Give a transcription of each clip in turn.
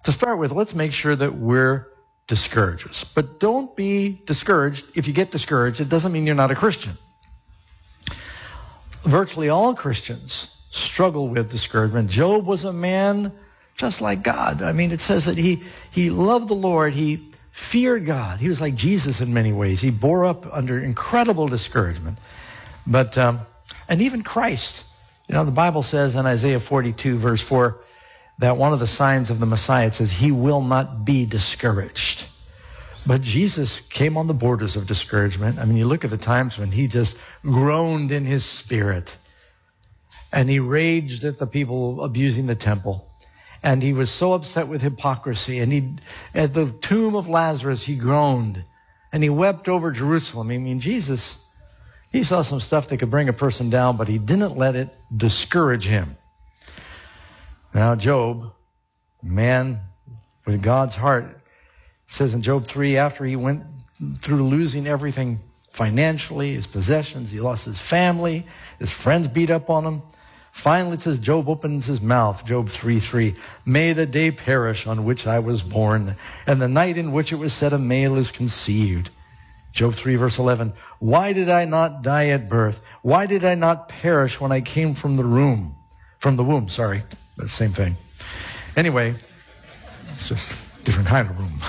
To start with, let's make sure that we're discouragers. But don't be discouraged. If you get discouraged, it doesn't mean you're not a Christian. Virtually all Christians struggle with discouragement. Job was a man just like God. I mean, it says that he loved the Lord. He feared God. He was like Jesus in many ways. He bore up under incredible discouragement. But, and even Christ, the Bible says in Isaiah 42, verse 4, that one of the signs of the Messiah, it says, he will not be discouraged. But Jesus came on the borders of discouragement. I mean, you look at the times when he just groaned in his spirit. And he raged at the people abusing the temple. And he was so upset with hypocrisy. And at the tomb of Lazarus, he groaned. And he wept over Jerusalem. I mean, Jesus, he saw some stuff that could bring a person down, but he didn't let it discourage him. Now, Job, man with God's heart, it says in Job 3, after he went through losing everything financially, his possessions, he lost his family, his friends beat up on him. Finally, it says, Job opens his mouth, Job 3:3. May the day perish on which I was born, and the night in which it was said a male is conceived. Job 3, verse 11. Why did I not die at birth? Why did I not perish when I came from the womb? That's the same thing. Anyway, it's just a different kind of room.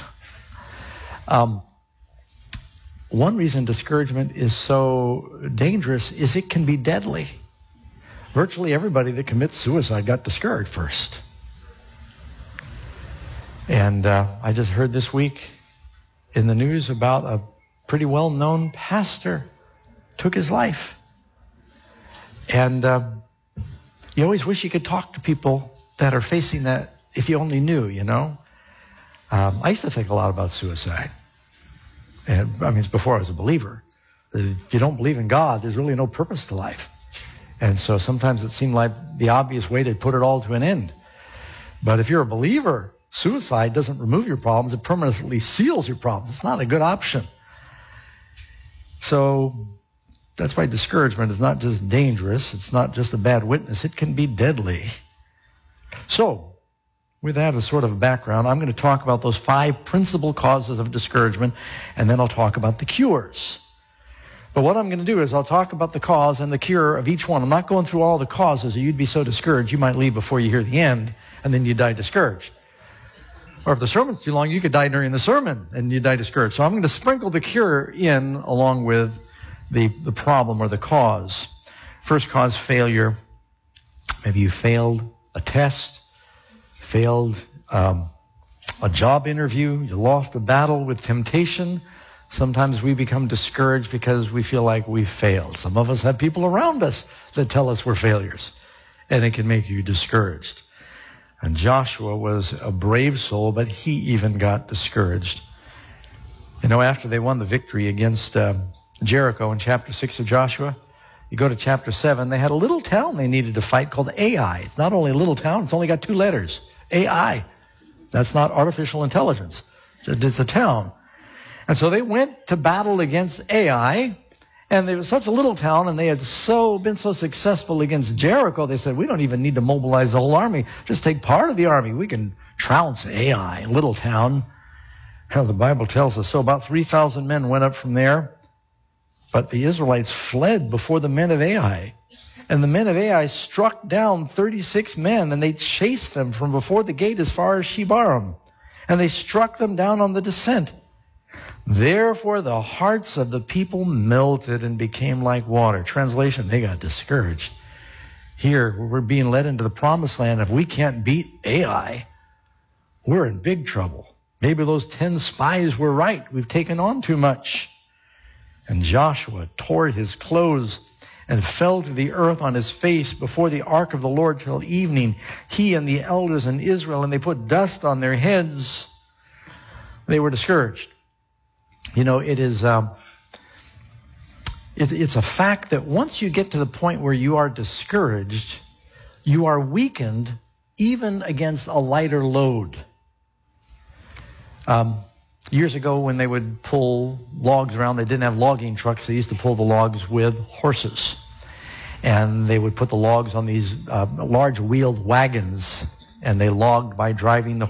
One reason discouragement is so dangerous is it can be deadly. Virtually everybody that commits suicide got discouraged first. And I just heard this week in the news about a pretty well-known pastor took his life. And you always wish you could talk to people that are facing that if you only knew, I used to think a lot about suicide. And it's before I was a believer. If you don't believe in God, there's really no purpose to life. And so sometimes it seemed like the obvious way to put it all to an end. But if you're a believer, suicide doesn't remove your problems. It permanently seals your problems. It's not a good option. So that's why discouragement is not just dangerous. It's not just a bad witness. It can be deadly. So with that as sort of a background, I'm going to talk about those 5 principal causes of discouragement, and then I'll talk about the cures. But what I'm going to do is I'll talk about the cause and the cure of each one. I'm not going through all the causes, or you'd be so discouraged you might leave before you hear the end, and then you die discouraged. Or if the sermon's too long, you could die during the sermon, and you die discouraged. So I'm going to sprinkle the cure in along with the problem or the cause. First cause, failure. Maybe you failed a test, failed a job interview, you lost a battle with temptation. Sometimes we become discouraged because we feel like we failed. Some of us have people around us that tell us we're failures, and it can make you discouraged. And Joshua was a brave soul, but he even got discouraged. After they won the victory against Jericho in chapter 6 of Joshua, you go to chapter 7, they had a little town they needed to fight called Ai. It's not only a little town, it's only got 2 letters. Ai. That's not artificial intelligence. It's a town. And so they went to battle against Ai, and they were such a little town, and they had been so successful against Jericho, they said, we don't even need to mobilize the whole army. Just take part of the army. We can trounce Ai, a little town. The Bible tells us. So about 3,000 men went up from there, but the Israelites fled before the men of Ai. And the men of Ai struck down 36 men, and they chased them from before the gate as far as Shebarim. And they struck them down on the descent. Therefore the hearts of the people melted and became like water. Translation, they got discouraged. Here, we're being led into the promised land. If we can't beat Ai, we're in big trouble. Maybe those 10 spies were right. We've taken on too much. And Joshua tore his clothes and fell to the earth on his face before the ark of the Lord till evening, he and the elders in Israel, and they put dust on their heads. They were discouraged. It is it's a fact that once you get to the point where you are discouraged, you are weakened even against a lighter load. Years ago, when they would pull logs around, they didn't have logging trucks. They used to pull the logs with horses. And they would put the logs on these large wheeled wagons, and they logged by driving the